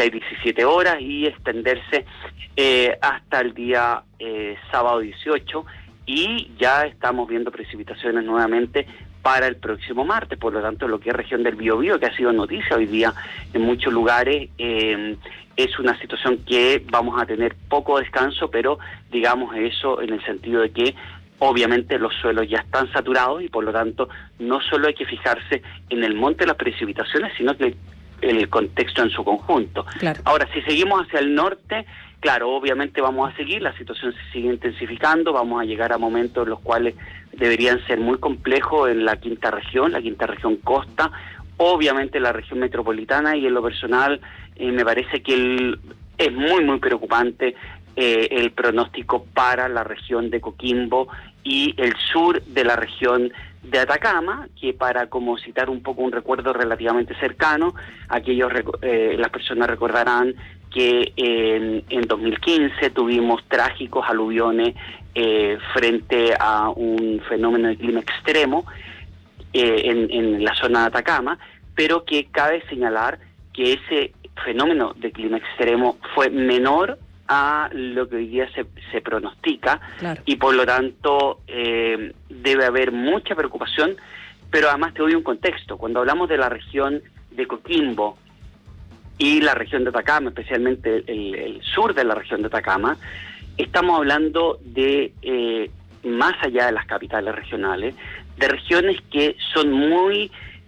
16, 17 horas y extenderse hasta el día sábado 18, y ya estamos viendo precipitaciones nuevamente para el próximo martes. Por lo tanto, lo que es región del Biobío, que ha sido noticia hoy día en muchos lugares, es una situación que vamos a tener poco descanso, pero digamos eso en el sentido de que obviamente los suelos ya están saturados y por lo tanto no solo hay que fijarse en el monte de las precipitaciones, sino que el contexto en su conjunto. Claro. Ahora, si seguimos hacia el norte, claro, obviamente vamos a seguir, la situación se sigue intensificando, vamos a llegar a momentos en los cuales deberían ser muy complejos en la quinta región costa, obviamente la región metropolitana, y en lo personal me parece que es muy, muy preocupante el pronóstico para la región de Coquimbo y el sur de la región de Atacama, que para como citar un poco un recuerdo relativamente cercano, las personas recordarán que en 2015 tuvimos trágicos aluviones frente a un fenómeno de clima extremo en la zona de Atacama, pero que cabe señalar que ese fenómeno de clima extremo fue menor a lo que hoy día se pronostica. Claro. Y por lo tanto debe haber mucha preocupación, pero además te doy un contexto. Cuando hablamos de la región de Coquimbo y la región de Atacama, especialmente el sur de la región de Atacama, estamos hablando de más allá de las capitales regionales, de regiones que son muy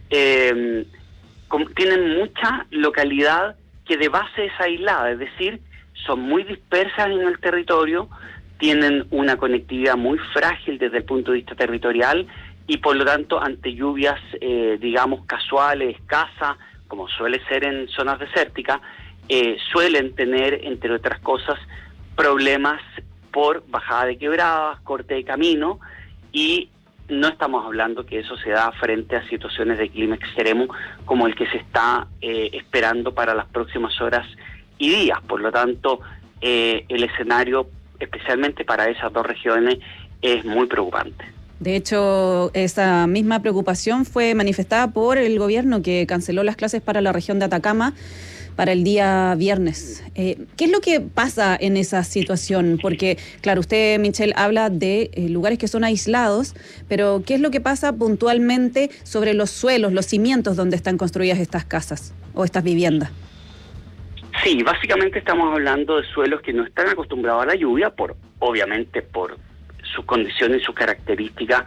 tienen mucha localidad que de base es aislada, es decir, son muy dispersas en el territorio, tienen una conectividad muy frágil desde el punto de vista territorial y por lo tanto ante lluvias digamos casuales, escasas, como suele ser en zonas desérticas, suelen tener, entre otras cosas, problemas por bajada de quebradas, corte de camino, y no estamos hablando que eso se da frente a situaciones de clima extremo como el que se está esperando para las próximas horas y días. Por lo tanto, el escenario, especialmente para esas dos regiones, es muy preocupante. De hecho, esa misma preocupación fue manifestada por el gobierno, que canceló las clases para la región de Atacama para el día viernes. ¿Qué es lo que pasa en esa situación? Porque, claro, usted, Michelle, habla de lugares que son aislados, pero ¿qué es lo que pasa puntualmente sobre los suelos, los cimientos donde están construidas estas casas o estas viviendas? Sí, básicamente estamos hablando de suelos que no están acostumbrados a la lluvia, obviamente por sus condiciones y sus características,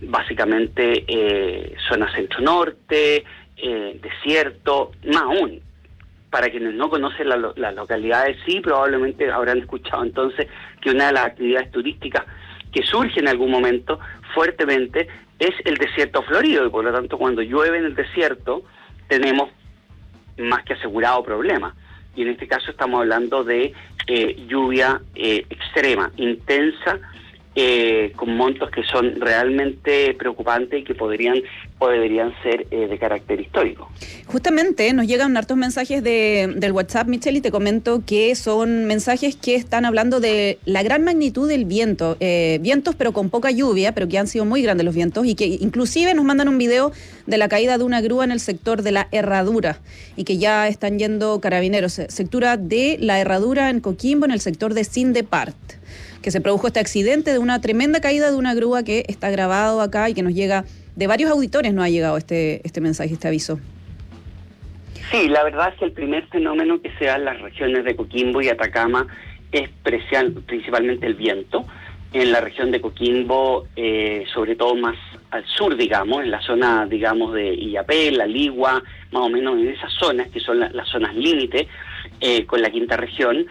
básicamente zona centro-norte, desierto, más aún. Para quienes no conocen las localidades, sí, probablemente habrán escuchado entonces que una de las actividades turísticas que surge en algún momento fuertemente es el desierto florido, y por lo tanto cuando llueve en el desierto tenemos más que asegurado problemas. Y en este caso estamos hablando de lluvia extrema, intensa, con montos que son realmente preocupantes y que podrían o deberían ser de carácter histórico. Justamente nos llegan hartos mensajes del WhatsApp, Michelle, y te comento que son mensajes que están hablando de la gran magnitud del viento, vientos pero con poca lluvia, pero que han sido muy grandes los vientos, y que inclusive nos mandan un video de la caída de una grúa en el sector de la Herradura, y que ya están yendo carabineros, sectura de la Herradura en Coquimbo, en el sector de Sindepart, que se produjo este accidente de una tremenda caída de una grúa, que está grabado acá y que nos llega de varios auditores. Nos ha llegado este mensaje, este aviso. Sí, la verdad es que el primer fenómeno que se da en las regiones de Coquimbo y Atacama es principalmente el viento. En la región de Coquimbo, sobre todo más al sur, digamos, en la zona, digamos, de Illapé, La Ligua, más o menos en esas zonas, que son las zonas límite con la quinta región,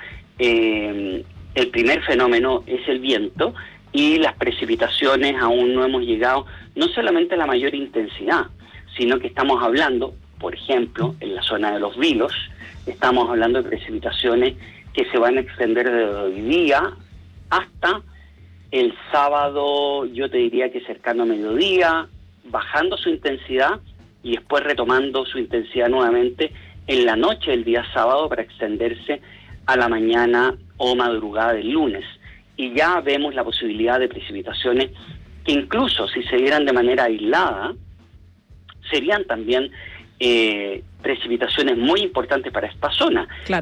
el primer fenómeno es el viento, y las precipitaciones aún no hemos llegado no solamente a la mayor intensidad, sino que estamos hablando, por ejemplo, en la zona de Los Vilos, estamos hablando de precipitaciones que se van a extender desde hoy día hasta el sábado, yo te diría que cercano a mediodía, bajando su intensidad y después retomando su intensidad nuevamente en la noche del día sábado para extenderse a la mañana o madrugada del lunes. Y ya vemos la posibilidad de precipitaciones que incluso si se dieran de manera aislada, serían también precipitaciones muy importantes para esta zona. Claro.